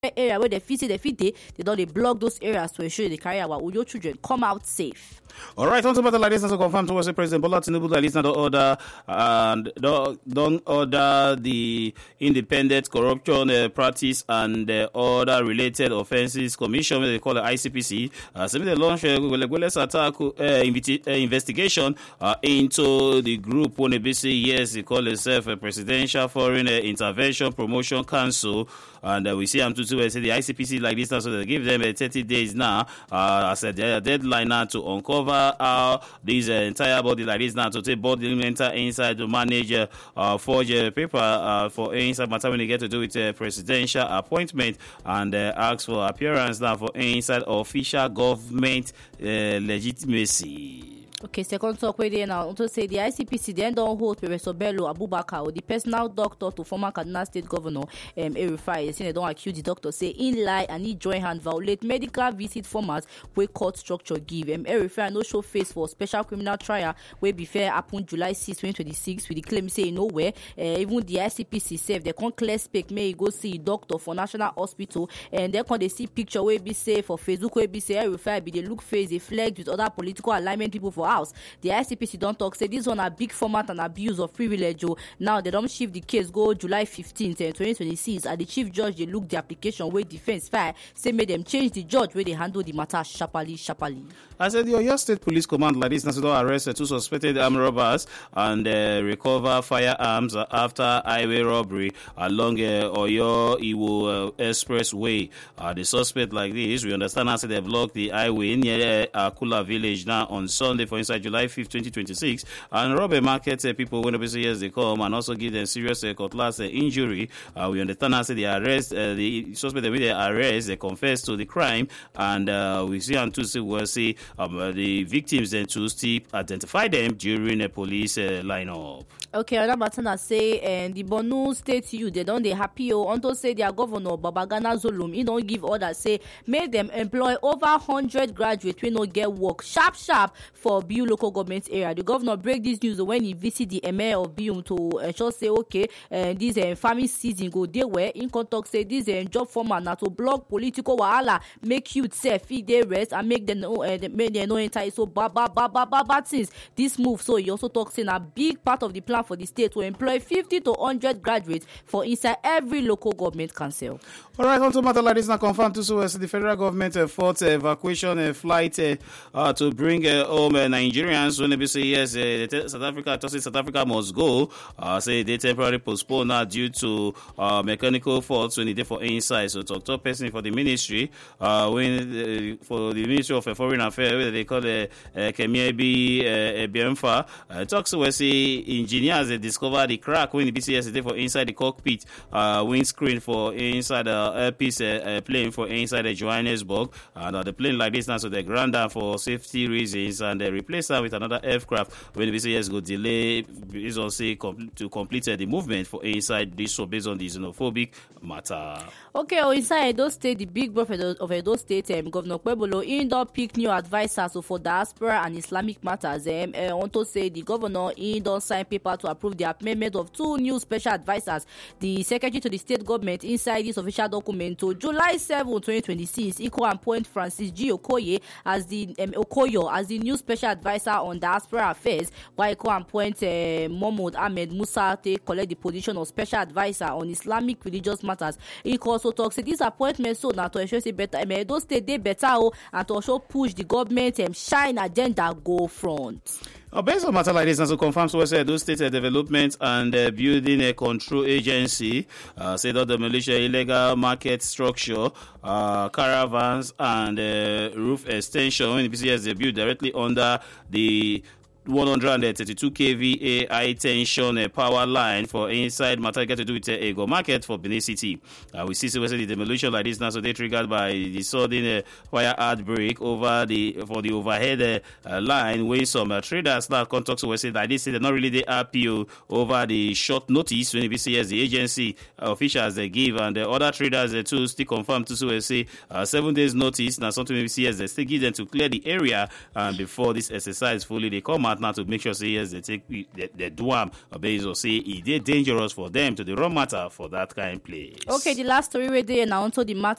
area where they fit they don't block those areas to ensure they carry our Uyo children come out safe. All right, on about the latest to confirm towards the President Bola Tinubu that is not the order and don't order the independent corruption practice and other related offences commission, they call it ICPC. So they launch a investigation into the group when they call itself a Presidential Foreign Intervention Promotion Council. And we see them to say the ICPC like this now, so they give them 30 days now as a deadline now to uncover this entire body like this now to take body enter inside to manage forge paper for inside matter when they get to do with presidential appointment and ask for appearance now for inside official government legitimacy. Okay, second talk where they now also say the ICPC then don't hold Professor Bello Abubakar or the personal doctor to former Kaduna State Governor El-Rufai. They say they don't accuse the doctor, say in lie and he join hand violate medical visit formats where court structure give. El-Rufai no show face for special criminal trial where be fair upon July 6, 2026 with the claim say nowhere. Even the ICPC said they can't clear spec may go see doctor for National Hospital and they can't see picture where be say for Facebook where be say El-Rufai be they look face they flagged with other political alignment people for house. The ICPC don't talk say this one a big format and abuse of privilege. Now they don't shift the case go July 15th 2026 and the chief judge they look the application where defense file say make them change the judge where they handle the matter sharply. I said the Oyo State Police Command like this now arrest two suspected armed robbers and recover firearms after highway robbery along Oyo Iwo Expressway. The suspect like this, we understand how they blocked the highway near Akula village now on Sunday for inside July 5th, 2026, and rob a market people when they come and also give them serious cutlass injury. We understand how they arrest the suspect when they arrest, they confess to the crime, and we see and to see we'll see the victims then to still identify them during a police lineup. Okay, another matter say the Borno State youth they don't they happy unto say their governor Babagana Zulum he don't give orders say make them employ over 100 graduates we no get work sharp for Biu local government area. The governor break this news when he visit the mayor of Biu to ensure say okay this farming season go there where in contact say this job format now to block political wahala make youth self feed their rest and make them make them no enter so bad things this move. So he also talks in a big part of the plan for the state to employ 50 to 100 graduates for inside every local government council. All right, on to matter like this now confirmed to so the federal government fought evacuation flight to bring home Nigerians when they say yes, South Africa must go. Say they temporarily postpone now due to mechanical faults when they did for inside. So talk person for the ministry when for the Ministry of Foreign Affairs they call the Kemiebi Ebiemfa talks where say engineers they discover the crack when the BCS did for inside the cockpit windscreen for inside the airpiece plane for inside the Johannesburg, and the plane like this now so they ground down for safety reasons and they replace that with another aircraft when the BCS go delay based on say to complete the movement for inside this so based on the xenophobic matter. Okay, inside Edo State, the big brother of Edo State, Governor Kwebolo, indoor pick new advisors for diaspora and Islamic matters. Want to say the governor indoor sign paper to approve the appointment of 2 new special advisors. The secretary to the state government inside this official document to July 7, 2026, equal appoint Francis G. Okoye as the new special advisor on diaspora affairs, while equal appoint Mahmoud Ahmed Musa to collect the position of special advisor on Islamic religious matters. He also talks say this appointment so now to ensure say better those state they better and to also push the government shine agenda go front. Based on matter like this, and so confirms what said those state development and building a control agency say that the militia illegal market structure, caravans and roof extension when the BCS they build directly under the 132 kVA high tension power line for inside matter get to do with Ego Market for Benin City. We see the demolition like this now, so they triggered by the sudden fire outbreak over the overhead line when some traders now contacts were said like this they're not really the RPO over the short notice when the BCS the agency officials they give and the other traders they too still confirm to say 7 days notice now something BCS they still give them to clear the area and before this exercise fully they come out now to make sure say yes they take they do am based on say it is dangerous for them to the wrong matter for that kind of place. Okay, the last story where they announced the matter